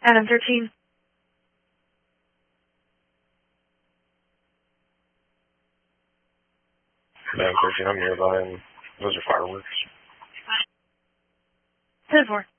Adam 13. Adam 13, I'm nearby, and those are fireworks. 10-4.